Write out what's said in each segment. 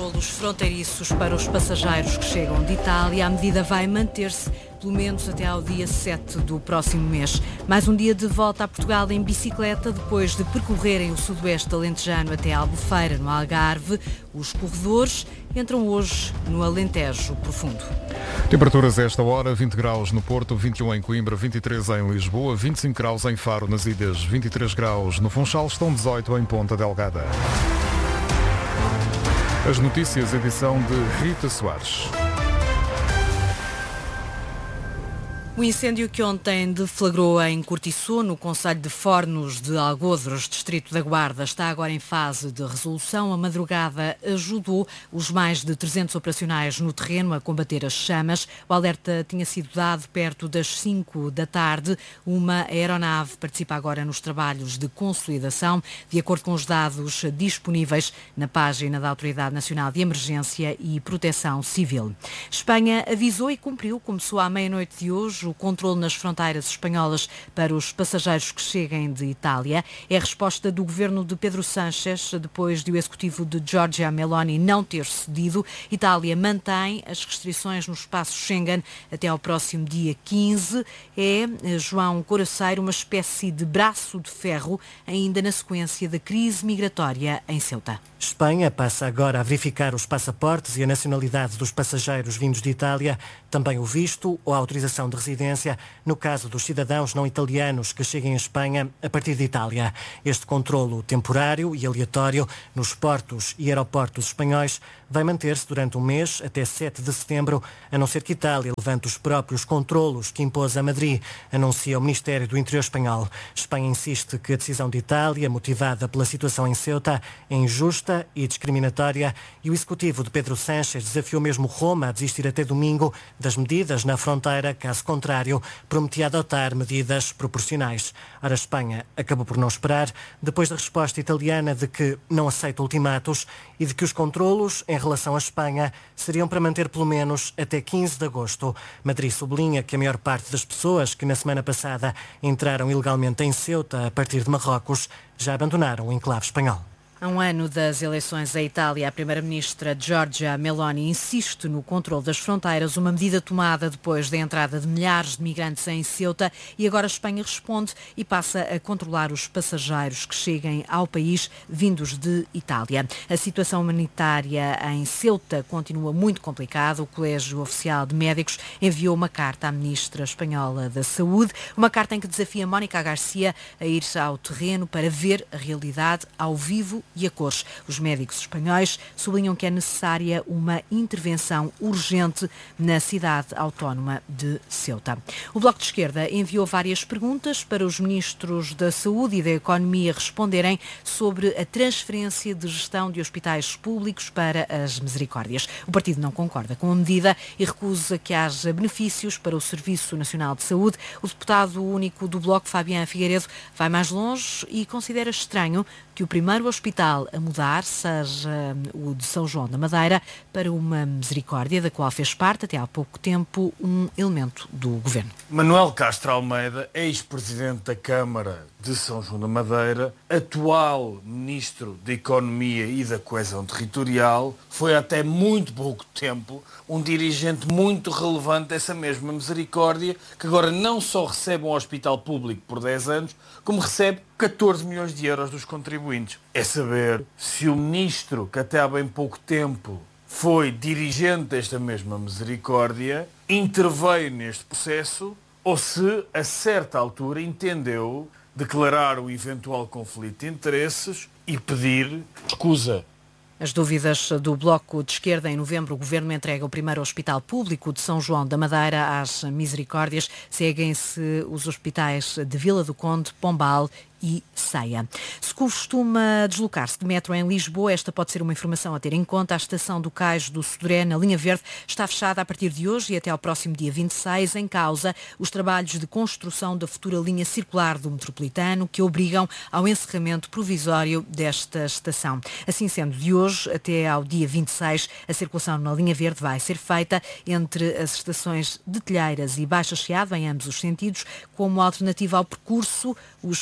controlos fronteiriços para os passageiros que chegam de Itália. A medida vai manter-se pelo menos até ao dia 7 do próximo mês. Mais um dia de volta a Portugal em bicicleta, depois de percorrerem o sudoeste alentejano até Albufeira, no Algarve. Os corredores entram hoje no Alentejo Profundo. Temperaturas a esta hora: 20 graus no Porto, 21 em Coimbra, 23 em Lisboa, 25 graus em Faro, nas Ilhas, 23 graus no Funchal, estão 18 em Ponta Delgada. As notícias, edição de Rita Soares. O incêndio que ontem deflagrou em Cortiço, no concelho de Fornos de Algodres, distrito da Guarda, está agora em fase de resolução. A madrugada ajudou os mais de 300 operacionais no terreno a combater as chamas. O alerta tinha sido dado perto das 5 da tarde. Uma aeronave participa agora nos trabalhos de consolidação, de acordo com os dados disponíveis na página da Autoridade Nacional de Emergência e Proteção Civil. Espanha avisou e cumpriu, começou à meia-noite de hoje, o controle nas fronteiras espanholas para os passageiros que cheguem de Itália. É a resposta do governo de Pedro Sánchez, depois de o executivo de Giorgia Meloni não ter cedido. Itália mantém as restrições no espaço Schengen até ao próximo dia 15. É, João Coraceiro, uma espécie de braço de ferro, ainda na sequência da crise migratória em Ceuta. Espanha passa agora a verificar os passaportes e a nacionalidade dos passageiros vindos de Itália, também o visto ou a autorização de residência, no caso dos cidadãos não italianos que cheguem à Espanha a partir de Itália. Este controlo temporário e aleatório nos portos e aeroportos espanhóis vai manter-se durante um mês, até 7 de setembro, a não ser que Itália levante os próprios controlos que impôs a Madrid, anuncia o Ministério do Interior espanhol. Espanha insiste que a decisão de Itália, motivada pela situação em Ceuta, é injusta e discriminatória, e o executivo de Pedro Sánchez desafiou mesmo Roma a desistir até domingo das medidas na fronteira, caso contrário, prometia adotar medidas proporcionais. Ora, a Espanha acabou por não esperar, depois da resposta italiana de que não aceita ultimatos e de que os controlos em relação à Espanha seriam para manter pelo menos até 15 de agosto. Madrid sublinha que a maior parte das pessoas que na semana passada entraram ilegalmente em Ceuta a partir de Marrocos já abandonaram o enclave espanhol. Há um ano das eleições em Itália, a primeira-ministra Giorgia Meloni insiste no controle das fronteiras, uma medida tomada depois da entrada de milhares de migrantes em Ceuta, e agora a Espanha responde e passa a controlar os passageiros que cheguem ao país vindos de Itália. A situação humanitária em Ceuta continua muito complicada. O Colégio Oficial de Médicos enviou uma carta à ministra espanhola da Saúde, uma carta em que desafia Mónica Garcia a ir ao terreno para ver a realidade ao vivo e a cores. Os médicos espanhóis sublinham que é necessária uma intervenção urgente na cidade autónoma de Ceuta. O Bloco de Esquerda enviou várias perguntas para os ministros da Saúde e da Economia responderem sobre a transferência de gestão de hospitais públicos para as Misericórdias. O partido não concorda com a medida e recusa que haja benefícios para o Serviço Nacional de Saúde. O deputado único do Bloco, Fabián Figueiredo, vai mais longe e considera estranho que o primeiro hospital a mudar seja o de São João da Madeira para uma Misericórdia, da qual fez parte até há pouco tempo um elemento do governo. Manuel Castro Almeida, ex-presidente da Câmara de São João da Madeira, atual Ministro da Economia e da Coesão Territorial, foi até muito pouco tempo um dirigente muito relevante dessa mesma Misericórdia, que agora não só recebe um hospital público por 10 anos, como recebe 14 milhões de euros dos contribuintes. É saber se o ministro, que até há bem pouco tempo foi dirigente desta mesma Misericórdia, interveio neste processo ou se, a certa altura, entendeu declarar o eventual conflito de interesses e pedir escusa. As dúvidas do Bloco de Esquerda. Em novembro, o Governo entrega o primeiro hospital público de São João da Madeira às Misericórdias. Seguem-se os hospitais de Vila do Conde, Pombal e Ceia. Se costuma deslocar-se de metro em Lisboa, esta pode ser uma informação a ter em conta. A estação do Cais do Sodré, na linha verde, está fechada a partir de hoje e até ao próximo dia 26, em causa os trabalhos de construção da futura linha circular do metropolitano, que obrigam ao encerramento provisório desta estação. Assim sendo, de hoje até ao dia 26, a circulação na linha verde vai ser feita entre as estações de Telheiras e Baixa Chiado, em ambos os sentidos. Como alternativa ao percurso, os passageiros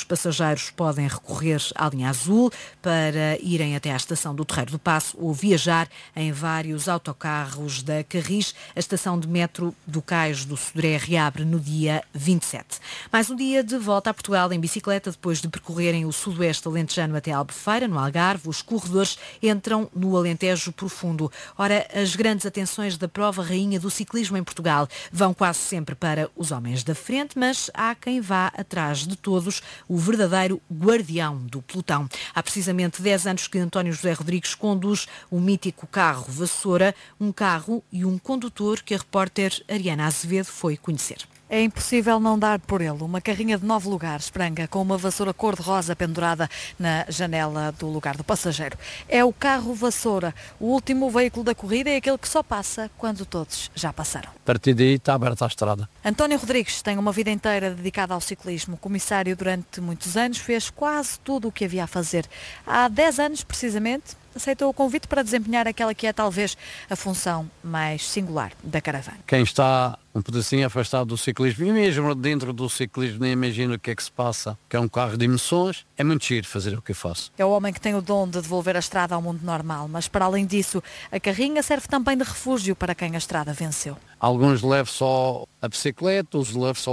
passageiros podem recorrer à linha azul para irem até à estação do Terreiro do Paço ou viajar em vários autocarros da Carris. A estação de metro do Cais do Sodré reabre no dia 27. Mais um dia de volta a Portugal em bicicleta, depois de percorrerem o sudoeste alentejano até Albufeira, no Algarve. Os corredores entram no Alentejo Profundo. Ora, as grandes atenções da prova rainha do ciclismo em Portugal vão quase sempre para os homens da frente, mas há quem vá atrás de todos, o verdadeiro guardião do pelotão. Há precisamente 10 anos que António José Rodrigues conduz o mítico carro Vassoura, um carro e um condutor que a repórter Ariana Azevedo foi conhecer. É impossível não dar por ele. Uma carrinha de 9 lugares, pranga, com uma vassoura cor-de-rosa pendurada na janela do lugar do passageiro. É o carro Vassoura, o último veículo da corrida, é aquele que só passa quando todos já passaram. A partir daí está aberta a estrada. António Rodrigues tem uma vida inteira dedicada ao ciclismo. Comissário durante muitos anos, fez quase tudo o que havia a fazer. Há 10 anos, precisamente, aceitou o convite para desempenhar aquela que é talvez a função mais singular da caravana. Quem está um pedacinho afastado do ciclismo e mesmo dentro do ciclismo nem imagina o que é que se passa, que é um carro de emoções, é muito giro fazer o que eu faço. É o homem que tem o dom de devolver a estrada ao mundo normal, mas para além disso, a carrinha serve também de refúgio para quem a estrada venceu. Alguns levam só a bicicleta, outros levam só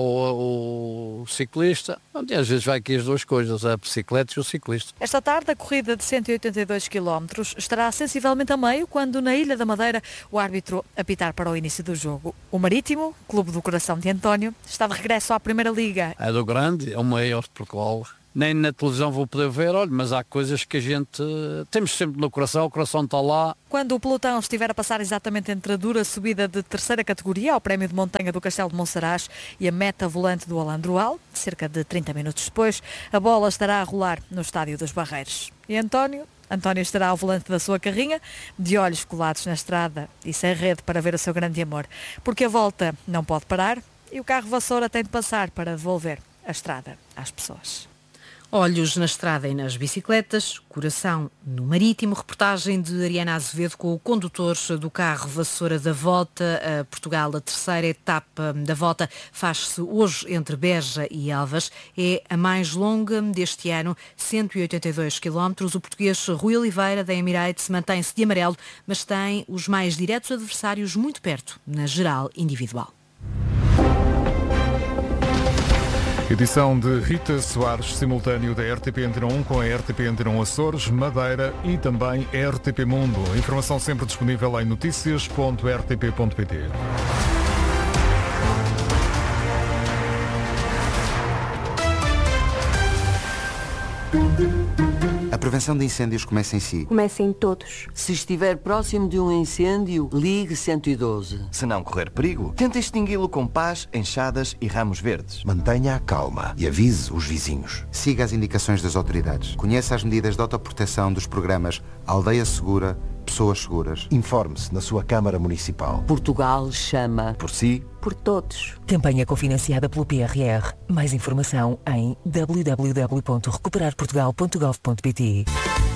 o ciclista. E às vezes vai aqui as duas coisas, a bicicleta e o ciclista. Esta tarde, a corrida de 182 km estará sensivelmente a meio quando na Ilha da Madeira o árbitro apitar para o início do jogo. O Marítimo, clube do coração de António, está de regresso à Primeira Liga. É do grande, é o maior de Portugal. Nem na televisão vou poder ver, olha, mas há coisas que a gente temos sempre no coração, o coração está lá. Quando o pelotão estiver a passar exatamente entre a dura subida de terceira categoria ao prémio de montanha do Castelo de Monsaraz e a meta volante do Alandroal, cerca de 30 minutos depois, a bola estará a rolar no Estádio dos Barreiros. E António estará ao volante da sua carrinha, de olhos colados na estrada e sem rede para ver o seu grande amor, porque a volta não pode parar e o carro Vassoura tem de passar para devolver a estrada às pessoas. Olhos na estrada e nas bicicletas, coração no Marítimo. Reportagem de Ariana Azevedo com o condutor do carro Vassoura da Volta a Portugal. A terceira etapa da Volta faz-se hoje entre Beja e Elvas. É a mais longa deste ano, 182 km. O português Rui Oliveira, da Emirates, mantém-se de amarelo, mas tem os mais diretos adversários muito perto, na geral individual. Edição de Rita Soares, simultâneo da RTP Antena 1 com a RTP Antena 1 Açores, Madeira e também RTP Mundo. Informação sempre disponível em noticias.rtp.pt. A prevenção de incêndios começa em si. Começa em todos. Se estiver próximo de um incêndio, ligue 112. Se não correr perigo, tente extingui-lo com pás, enxadas e ramos verdes. Mantenha a calma e avise os vizinhos. Siga as indicações das autoridades. Conheça as medidas de autoproteção dos programas Aldeia Segura, Pessoas Seguras. Informe-se na sua Câmara Municipal. Portugal chama. Por si. Por todos. Campanha cofinanciada pelo PRR. Mais informação em www.recuperarportugal.gov.pt.